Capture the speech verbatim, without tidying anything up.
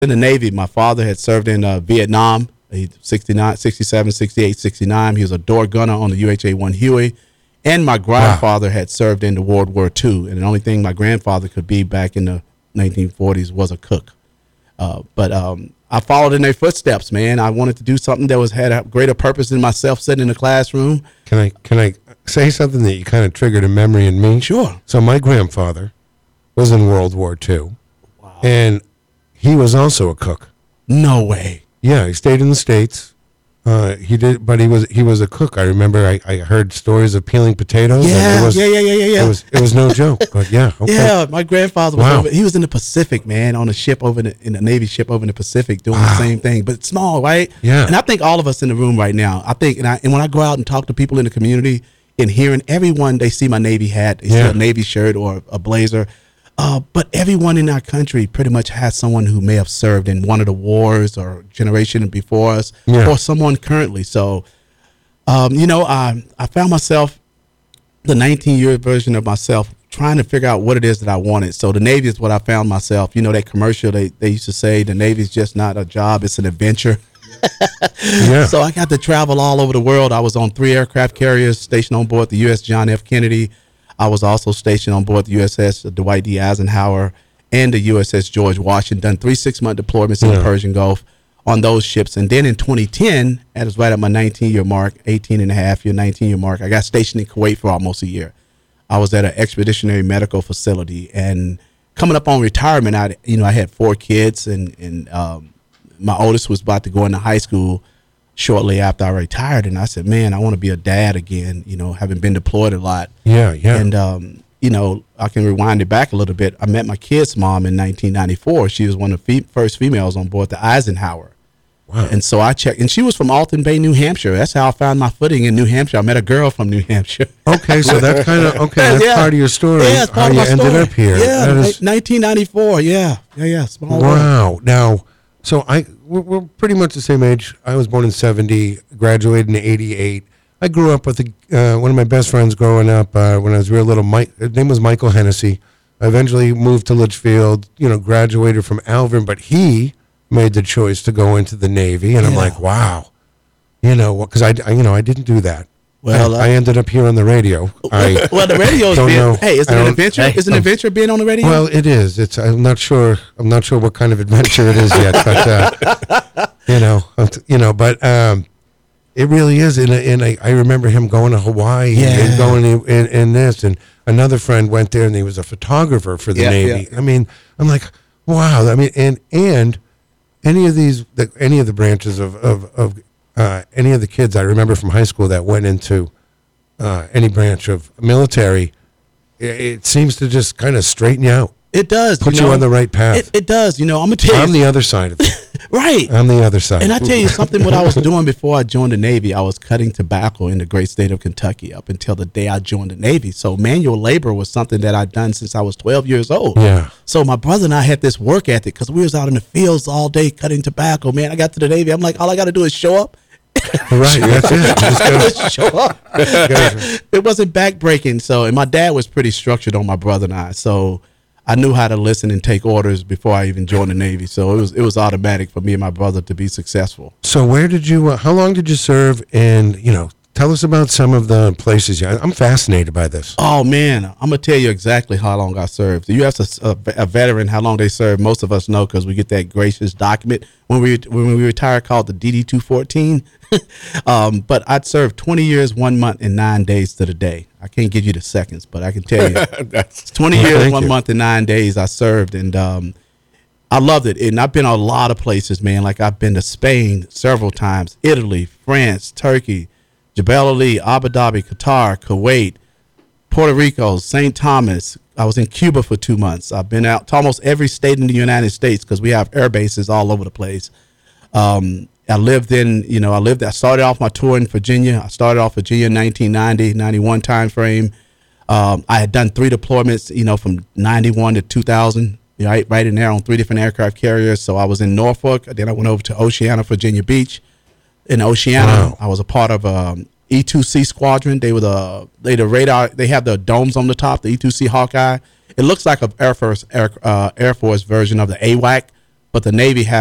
In the Navy, my father had served in uh, Vietnam. He sixty-nine, sixty-seven, sixty-eight, sixty-nine. He was a door gunner on the U H A one Huey. And my grandfather wow. had served in the World War Two. And the only thing my grandfather could be back in the nineteen forties was a cook. Uh, but um, I followed in their footsteps, man. I wanted to do something that was had a greater purpose than myself sitting in the classroom. Can I can I say something that you kind of triggered a memory in me? Sure. So my grandfather was in World War Two. Wow. And he was also a cook. No way. Yeah, he stayed in the States. Uh, he did, but he was he was a cook. I remember I, I heard stories of peeling potatoes. Yeah, it was, yeah, yeah, yeah, yeah. It was it was no joke. But yeah, okay. Yeah. My grandfather was wow. over, he was in the Pacific, man, on a ship over in the, in a Navy ship over in the Pacific doing wow. the same thing, but small, right? Yeah. And I think all of us in the room right now, I think, and I and when I go out and talk to people in the community and hearing everyone, they see my Navy hat, they yeah. see a Navy shirt or a blazer. Uh, but everyone in our country pretty much has someone who may have served in one of the wars or generation before us, yeah. or someone currently. So, um, you know, I I found myself, the nineteen-year version of myself, trying to figure out what it is that I wanted. So the Navy is what I found myself. You know, that commercial, they, they used to say the Navy is just not a job, it's an adventure. yeah. So I got to travel all over the world. I was on three aircraft carriers stationed on board the U S John F. Kennedy. I was also stationed on board the U S S Dwight D. Eisenhower and the U S S George Washington, done three six-month deployments in yeah. the Persian Gulf on those ships. And then in twenty ten, that was right at my nineteen-year mark, eighteen and a half year, nineteen-year mark, I got stationed in Kuwait for almost a year. I was at an expeditionary medical facility. And coming up on retirement, I, you know, I had four kids, and, and um, my oldest was about to go into high school shortly after I retired. And I said, man, I want to be a dad again, you know, having been deployed a lot. Yeah, yeah. And, um, you know, I can rewind it back a little bit. I met my kid's mom in nineteen ninety-four. She was one of the fe- first females on board the Eisenhower. Wow. And so I checked, and she was from Alton Bay, New Hampshire. That's how I found my footing in New Hampshire. I met a girl from New Hampshire. Okay, so that's kind of, okay, that's yeah. part of your story. Yeah, it's part how of you my ended story. up here. Yeah, That is, nineteen ninety-four. Yeah, yeah, yeah. Small world. wow. Now, so I we're, we're pretty much the same age. I was born in seventy, graduated in eighty-eight. I grew up with a, uh, one of my best friends growing up uh, when I was real little. Mike, his name was Michael Hennessy. I eventually moved to Litchfield, you know, graduated from Alvin, but he made the choice to go into the Navy. And yeah. I'm like, wow, you know, because I, I, you know, I didn't do that. Well, I, I ended up here on the radio. I well, the radio is don't being, know. hey, is it I an don't- adventure? Hey, Is it an um, adventure being on the radio? Well, it is. It's. I'm not sure. I'm not sure what kind of adventure it is yet, but uh, you know, I'm t- you know, but um, it really is. And and I, I remember him going to Hawaii Yeah. and going in, in, in this, and another friend went there, and he was a photographer for the Yeah, Navy. yeah. I mean, I'm like, wow. I mean, and and any of these, the, any of the branches of of of uh, any of the kids I remember from high school that went into uh, any branch of military, it, it seems to just kind of straighten you out. It does. Put you, know, on the right path. It, it does. You know, I'm going to tell you. I'm the other side of it. Right. I'm the other side. And I tell you something, what I was doing before I joined the Navy, I was cutting tobacco in the great state of Kentucky up until the day I joined the Navy. So manual labor was something that I'd done since I was twelve years old. Yeah. So my brother and I had this work ethic because we was out in the fields all day cutting tobacco. Man, I got to the Navy. I'm like, all I got to do is show up. Right, that's it. Just gotta- Just show up. It wasn't backbreaking. So, and my dad was pretty structured on my brother and I. So I knew how to listen and take orders before I even joined the Navy. So it was it was automatic for me and my brother to be successful. So where did you, uh, how long did you serve? And, you know, tell us about some of the places. You, I'm fascinated by this. Oh, man, I'm going to tell you exactly how long I served. You ask a, a, a veteran how long they served. Most of us know because we get that gracious document when we when we retire called the D D two fourteen. um, but I'd served twenty years, one month, and nine days to the day. I can't give you the seconds, but I can tell you. It's twenty Well, years, thank one you. month, and nine days I served. And um, I loved it. And I've been a lot of places, man. Like I've been to Spain several times, Italy, France, Turkey, Jebel Ali, Abu Dhabi, Qatar, Kuwait, Puerto Rico, Saint Thomas. I was in Cuba for two months. I've been out to almost every state in the United States because we have air bases all over the place. Um, I lived in, you know, I lived, I started off my tour in Virginia. I started off Virginia in nineteen ninety, ninety-one time frame. Um, I had done three deployments, you know, from ninety-one to two thousand, right, right in there on three different aircraft carriers. So I was in Norfolk. Then I went over to Oceana, Virginia Beach. In Oceana, Wow. I was a part of um, E two C Squadron. They were the they the radar. They have the domes on the top. The E two C Hawkeye. It looks like a Air Force Air, uh, Air Force version of the A W A C, but the Navy has